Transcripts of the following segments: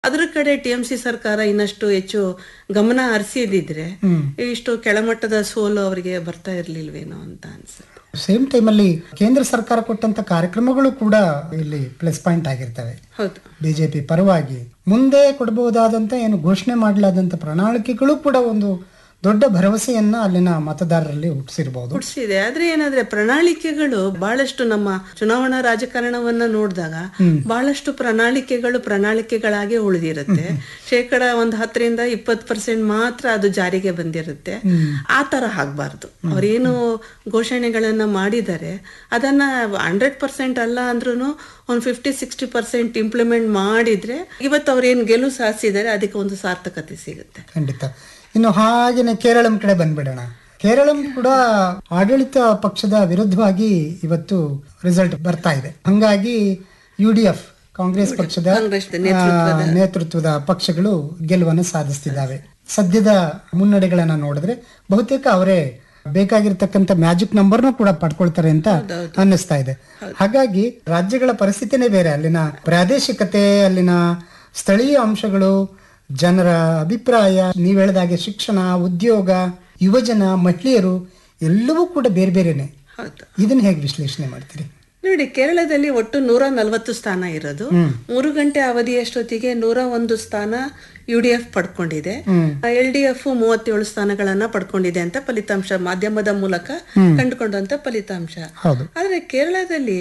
ಅದ್ರ ಕಡೆ ಟಿಎಂಸಿ ಸರ್ಕಾರ ಇನ್ನಷ್ಟು ಹೆಚ್ಚು ಗಮನ ಹರಿಸಿದಿದ್ರೆ ಇಷ್ಟು ಕೆಳಮಟ್ಟದ ಸೋಲು ಅವರಿಗೆ ಬರ್ತಾ ಇರ್ಲಿಲ್ವೇನೋ ಅಂತ ಅನ್ಸುತ್ತೆ. ಸೇಮ್ ಟೈಮಲ್ಲಿ ಕೇಂದ್ರ ಸರ್ಕಾರ ಕೊಟ್ಟಂತ ಕಾರ್ಯಕ್ರಮಗಳು ಕೂಡ ಇಲ್ಲಿ ಪ್ಲಸ್ ಪಾಯಿಂಟ್ ಆಗಿರ್ತವೆ. ಹೌದು, ಬಿಜೆಪಿ ಪರವಾಗಿ ಮುಂದೆ ಕೊಡಬಹುದಾದಂತ ಏನು ಘೋಷಣೆ ಮಾಡಲಾದಂತ ಪ್ರಣಾಳಿಕೆಗಳು ಕೂಡ ಒಂದು ದೊಡ್ಡ ಭರವಸೆಯನ್ನ ಅಲ್ಲಿನ ಮತದಾರರಲ್ಲಿ ಹುಟ್ಟಿಸಿರಬಹುದು. ಹುಟ್ಟಿಸಿದೆ. ಆದ್ರೆ ಏನಾದ್ರೆ ಪ್ರಣಾಳಿಕೆಗಳು ಬಹಳಷ್ಟು ನಮ್ಮ ಚುನಾವಣಾ ರಾಜಕಾರಣವನ್ನ ನೋಡಿದಾಗ ಬಹಳಷ್ಟು ಪ್ರಣಾಳಿಕೆಗಳಾಗೆ ಉಳಿದಿರುತ್ತೆ. 10% ಮಾತ್ರ ಅದು ಜಾರಿಗೆ ಬಂದಿರುತ್ತೆ. ಆ ತರ ಆಗ್ಬಾರ್ದು. ಅವ್ರೇನು ಘೋಷಣೆಗಳನ್ನ ಮಾಡಿದ್ದಾರೆ ಅದನ್ನ 100% ಅಲ್ಲ ಅಂದ್ರೂ ಒಂದು 50-60% ಇಂಪ್ಲಿಮೆಂಟ್ ಮಾಡಿದ್ರೆ ಇವತ್ತು ಅವ್ರೇನು ಗೆಲುವು ಸಾಧಿಸಿದ್ದಾರೆ ಅದಕ್ಕೆ ಒಂದು ಸಾರ್ಥಕತೆ ಸಿಗುತ್ತೆ. ಖಂಡಿತ. ಇನ್ನು ಹಾಗೇನೆ ಕೇರಳಂ ಕಡೆ ಬಂದ್ಬಿಡೋಣ. ಕೇರಳಂ ಕೂಡ ಆಡಳಿತ ಪಕ್ಷದ ವಿರುದ್ಧವಾಗಿ ಇವತ್ತು ರಿಸಲ್ಟ್ ಬರ್ತಾ ಇದೆ. ಹಂಗಾಗಿ UDF ಕಾಂಗ್ರೆಸ್ ಪಕ್ಷದ ನೇತೃತ್ವದ ಪಕ್ಷಗಳು ಗೆಲುವನ್ನು ಸಾಧಿಸ್ತಿದ್ದಾವೆ. ಸದ್ಯದ ಮುನ್ನಡೆಗಳನ್ನ ನೋಡಿದ್ರೆ ಬಹುತೇಕ ಅವರೇ ಬೇಕಾಗಿರ್ತಕ್ಕಂಥ ಮ್ಯಾಜಿಕ್ ನಂಬರ್ನು ಕೂಡ ಪಡ್ಕೊಳ್ತಾರೆ ಅಂತ ಅನ್ನಿಸ್ತಾ ಇದೆ. ಹಾಗಾಗಿ ರಾಜ್ಯಗಳ ಪರಿಸ್ಥಿತಿನೇ ಬೇರೆ. ಅಲ್ಲಿನ ಪ್ರಾದೇಶಿಕತೆ, ಅಲ್ಲಿನ ಸ್ಥಳೀಯ ಅಂಶಗಳು, ಜನರ ಅಭಿಪ್ರಾಯ, ನೀವು ಹೇಳಿದಾಗೆ ಶಿಕ್ಷಣ, ಉದ್ಯೋಗ, ಯುವಜನ, ಮಹಿಳೆಯರು ಎಲ್ಲವೂ ಕೂಡ ಬೇರೆ ಬೇರೆನೆ. ಇದನ್ನ ಹೇಗೆ ವಿಶ್ಲೇಷಣೆ ಮಾಡ್ತೀರಿ? ನೋಡಿ, ಕೇರಳದಲ್ಲಿ ಒಟ್ಟು 140 ಸ್ಥಾನ ಇರೋದು. 3 ಗಂಟೆ ಅವಧಿಯಷ್ಟೊತ್ತಿಗೆ 101 ಸ್ಥಾನ UDF ಪಡ್ಕೊಂಡಿದೆ. LDF 37 ಸ್ಥಾನಗಳನ್ನ ಪಡ್ಕೊಂಡಿದೆ ಅಂತ ಫಲಿತಾಂಶ, ಮಾಧ್ಯಮದ ಮೂಲಕ ಕಂಡುಕೊಂಡಂತ ಫಲಿತಾಂಶ. ಆದ್ರೆ ಕೇರಳದಲ್ಲಿ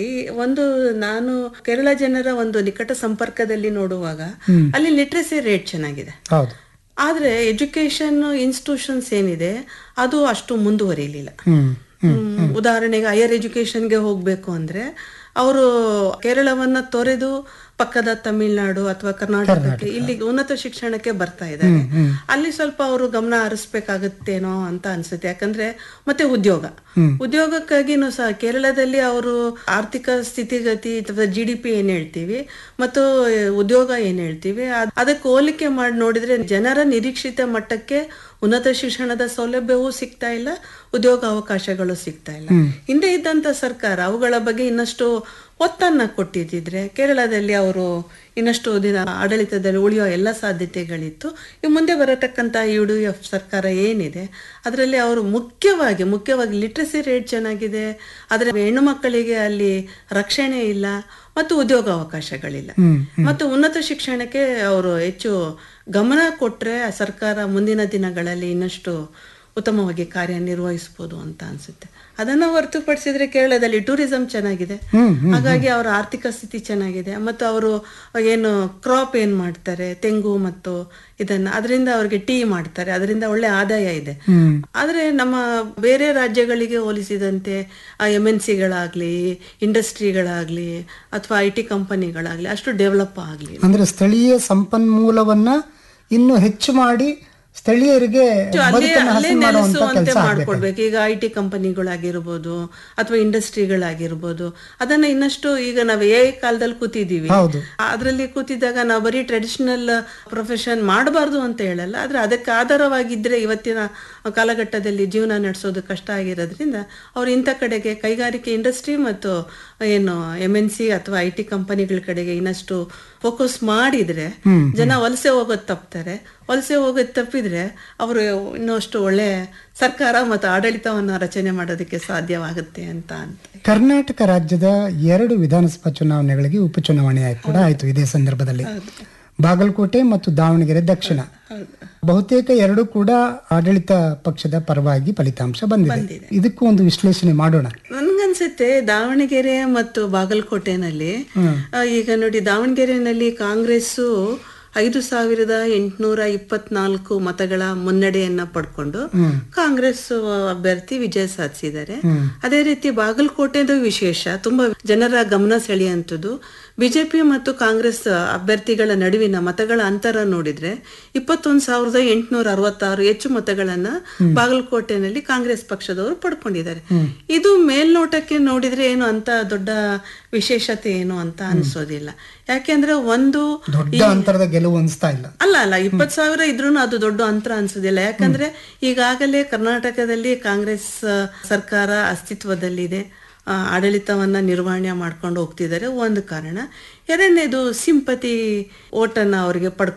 ನಾನು ಕೇರಳ ಜನರ ಒಂದು ನಿಕಟ ಸಂಪರ್ಕದಲ್ಲಿ ನೋಡುವಾಗ ಅಲ್ಲಿ ಲಿಟ್ರಸಿ ರೇಟ್ ಚೆನ್ನಾಗಿದೆ. ಆದ್ರೆ ಎಜುಕೇಶನ್ ಇನ್ಸ್ಟಿಟ್ಯೂಷನ್ಸ್ ಏನಿದೆ ಅದು ಅಷ್ಟು ಮುಂದುವರಿಲಿಲ್ಲ. ಉದಾಹರಣೆಗೆ ಹೈಯರ್ ಎಜುಕೇಶನ್ಗೆ ಹೋಗ್ಬೇಕು ಅಂದ್ರೆ ಅವರು ಕೇರಳವನ್ನ ತೊರೆದು ಪಕ್ಕದ ತಮಿಳುನಾಡು ಅಥವಾ ಕರ್ನಾಟಕಕ್ಕೆ ಇಲ್ಲಿ ಉನ್ನತ ಶಿಕ್ಷಣಕ್ಕೆ ಬರ್ತಾ ಇದ್ದಾರೆ. ಅಲ್ಲಿ ಸ್ವಲ್ಪ ಅವರು ಗಮನ ಹರಿಸ್ಬೇಕಾಗತ್ತೇನೋ ಅಂತ ಅನ್ಸುತ್ತೆ. ಯಾಕಂದ್ರೆ ಮತ್ತೆ ಉದ್ಯೋಗಕ್ಕಾಗಿನೂ ಸಹ ಕೇರಳದಲ್ಲಿ ಅವರು ಆರ್ಥಿಕ ಸ್ಥಿತಿಗತಿ ಅಥವಾ GDP ಏನ್ ಹೇಳ್ತೀವಿ ಮತ್ತು ಉದ್ಯೋಗ ಏನ್ ಹೇಳ್ತೀವಿ ಅದಕ್ಕೆ ಹೋಲಿಕೆ ಮಾಡಿ ನೋಡಿದ್ರೆ ಜನರ ನಿರೀಕ್ಷಿತ ಮಟ್ಟಕ್ಕೆ ಉನ್ನತ ಶಿಕ್ಷಣದ ಸೌಲಭ್ಯವೂ ಸಿಗ್ತಾ ಇಲ್ಲ, ಉದ್ಯೋಗ ಅವಕಾಶಗಳು ಸಿಗ್ತಾ ಇಲ್ಲ. ಹಿಂದೆ ಇದ್ದಂತ ಸರ್ಕಾರ ಅವುಗಳ ಬಗ್ಗೆ ಇನ್ನಷ್ಟು ಒತ್ತನ್ನ ಕೊಟ್ಟಿದ್ರೆ ಕೇರಳದಲ್ಲಿ ಅವರು ಇನ್ನಷ್ಟು ದಿನ ಆಡಳಿತದಲ್ಲಿ ಉಳಿಯೋ ಎಲ್ಲ ಸಾಧ್ಯತೆಗಳಿತ್ತು. ಈ ಮುಂದೆ ಬರತಕ್ಕಂತ UDF ಸರ್ಕಾರ ಏನಿದೆ ಅದರಲ್ಲಿ ಅವರು ಮುಖ್ಯವಾಗಿ ಲಿಟ್ರಸಿ ರೇಟ್ ಚೆನ್ನಾಗಿದೆ, ಆದ್ರೆ ಹೆಣ್ಣು ಮಕ್ಕಳಿಗೆ ಅಲ್ಲಿ ರಕ್ಷಣೆ ಇಲ್ಲ ಮತ್ತು ಉದ್ಯೋಗ ಅವಕಾಶಗಳಿಲ್ಲ. ಮತ್ತು ಉನ್ನತ ಶಿಕ್ಷಣಕ್ಕೆ ಅವರು ಹೆಚ್ಚು ಗಮನ ಕೊಟ್ರೆ ಸರ್ಕಾರ ಮುಂದಿನ ದಿನಗಳಲ್ಲಿ ಇನ್ನಷ್ಟು ಉತ್ತಮವಾಗಿ ಕಾರ್ಯನಿರ್ವಹಿಸಬಹುದು ಅಂತ ಅನ್ಸುತ್ತೆ. ಅದನ್ನ ಹೊರತುಪಡಿಸಿದ್ರೆ ಕೇರಳದಲ್ಲಿ ಟೂರಿಸಂ ಚೆನ್ನಾಗಿದೆ, ಹಾಗಾಗಿ ಅವರ ಆರ್ಥಿಕ ಸ್ಥಿತಿ ಚೆನ್ನಾಗಿದೆ. ಮತ್ತು ಅವರು ಏನು ಕ್ರಾಪ್ ಏನ್ ಮಾಡ್ತಾರೆ, ತೆಂಗು ಮತ್ತು ಅದರಿಂದ ಅವ್ರಿಗೆ ಟೀ ಮಾಡ್ತಾರೆ, ಅದರಿಂದ ಒಳ್ಳೆ ಆದಾಯ ಇದೆ. ಆದ್ರೆ ನಮ್ಮ ಬೇರೆ ರಾಜ್ಯಗಳಿಗೆ ಹೋಲಿಸಿದಂತೆ MNCಗಳಾಗ್ಲಿ, ಇಂಡಸ್ಟ್ರಿಗಳಾಗ್ಲಿ ಅಥವಾ IT ಕಂಪನಿಗಳಾಗ್ಲಿ ಅಷ್ಟು ಡೆವಲಪ್ ಆಗ್ಲಿ. ಅಂದ್ರೆ ಸ್ಥಳೀಯ ಸಂಪನ್ಮೂಲವನ್ನ ಇನ್ನು ಹೆಚ್ಚು ಮಾಡಿ ಸ್ಥಳೀಯರಿಗೆ ಮಾಡ್ಕೊಡ್ಬೇಕು. ಈಗ IT ಕಂಪನಿಗಳಾಗಿರ್ಬೋದು ಅಥವಾ ಇಂಡಸ್ಟ್ರಿಗಳಾಗಿರ್ಬೋದು ಅದನ್ನ ಇನ್ನಷ್ಟು, ಈಗ ನಾವು ಕಾಲದಲ್ಲಿ ಕೂತಿದೀವಿ, ಅದ್ರಲ್ಲಿ ಕೂತಿದ್ದಾಗ ನಾವು ಬರೀ ಟ್ರೆಡಿಷನಲ್ ಪ್ರೊಫೆಷನ್ ಮಾಡಬಾರ್ದು ಅಂತ ಹೇಳಲ್ಲ, ಆದ್ರೆ ಅದಕ್ಕೆ ಆಧಾರವಾಗಿದ್ರೆ ಇವತ್ತಿನ ಕಾಲಘಟ್ಟದಲ್ಲಿ ಜೀವನ ನಡೆಸೋದು ಕಷ್ಟ ಆಗಿರೋದ್ರಿಂದ ಅವ್ರು ಇಂಥ ಕಡೆಗೆ ಕೈಗಾರಿಕೆ ಇಂಡಸ್ಟ್ರಿ ಮತ್ತು ಏನು MNC ಅಥವಾ IT ಕಂಪನಿಗಳ ಕಡೆಗೆ ಇನ್ನಷ್ಟು ಫೋಕಸ್ ಮಾಡಿದ್ರೆ ಜನ ವಲಸೆ ಹೋಗೋದು ತಪ್ಪಿದ್ರೆ ಅವರು ಇನ್ನಷ್ಟು ಒಳ್ಳೆ ಸರ್ಕಾರ ಮತ್ತು ಆಡಳಿತವನ್ನ ರಚನೆ ಮಾಡೋದಕ್ಕೆ ಸಾಧ್ಯವಾಗುತ್ತೆ ಅಂತ. ಕರ್ನಾಟಕ ರಾಜ್ಯದ 2 ವಿಧಾನಸಭಾ ಚುನಾವಣೆಗಳಿಗೆ ಉಪಚುನಾವಣೆ ಕೂಡ ಆಯ್ತು ಇದೇ ಸಂದರ್ಭದಲ್ಲಿ. ಬಾಗಲಕೋಟೆ ಮತ್ತು ದಾವಣಗೆರೆ ದಕ್ಷಿಣ ಬಹುತೇಕ 2 ಕೂಡ ಆಡಳಿತ ಪಕ್ಷದ ಪರವಾಗಿ ಫಲಿತಾಂಶ ಬಂದಿದೆ. ಇದಕ್ಕೂ ಒಂದು ವಿಶ್ಲೇಷಣೆ ಮಾಡೋಣ. ನನ್ಗನ್ಸುತ್ತೆ ದಾವಣಗೆರೆ ಮತ್ತು ಬಾಗಲಕೋಟೆನಲ್ಲಿ ಈಗ ನೋಡಿ, ದಾವಣಗೆರೆನಲ್ಲಿ ಕಾಂಗ್ರೆಸ್ಸು 5824 ಮತಗಳ ಮುನ್ನಡೆಯನ್ನ ಪಡ್ಕೊಂಡು ಕಾಂಗ್ರೆಸ್ ಅಭ್ಯರ್ಥಿ ವಿಜಯ ಸಾಧಿಸಿದ್ದಾರೆ. ಅದೇ ರೀತಿ ಬಾಗಲಕೋಟೆದು ವಿಶೇಷ, ತುಂಬಾ ಜನರ ಗಮನ ಸೆಳೆಯುವಂಥದ್ದು, ಬಿಜೆಪಿ ಮತ್ತು ಕಾಂಗ್ರೆಸ್ ಅಭ್ಯರ್ಥಿಗಳ ನಡುವಿನ ಮತಗಳ ಅಂತರ ನೋಡಿದ್ರೆ 21,866 ಹೆಚ್ಚು ಮತಗಳನ್ನ ಬಾಗಲಕೋಟೆನಲ್ಲಿ ಕಾಂಗ್ರೆಸ್ ಪಕ್ಷದವರು ಪಡ್ಕೊಂಡಿದ್ದಾರೆ. ಇದು ಮೇಲ್ನೋಟಕ್ಕೆ ನೋಡಿದ್ರೆ ಏನು ಅಂತ ದೊಡ್ಡ ವಿಶೇಷತೆ ಏನು ಅಂತ ಅನ್ಸೋದಿಲ್ಲ. ಯಾಕೆಂದ್ರೆ ಒಂದು ಅಂತರದ ಗೆಲುವು ಅನ್ಸ್ತಾ ಇಲ್ಲ. ಅಲ್ಲ 20,000 ಇದ್ರೂ ಅದು ದೊಡ್ಡ ಅಂತರ ಅನ್ಸೋದಿಲ್ಲ. ಯಾಕಂದ್ರೆ ಈಗಾಗಲೇ ಕರ್ನಾಟಕದಲ್ಲಿ ಕಾಂಗ್ರೆಸ್ ಸರ್ಕಾರ ಅಸ್ತಿತ್ವದಲ್ಲಿದೆ, ಆಡಳಿತವನ್ನ ನಿರ್ವಹಣೆ ಮಾಡ್ಕೊಂಡು ಹೋಗ್ತಿದ್ದಾರೆ, ಒಂದು ಕಾರಣ. ಎರಡನೇದು ಸಿಂಪತಿ ಓಟನ್ನ ಅವರಿಗೆ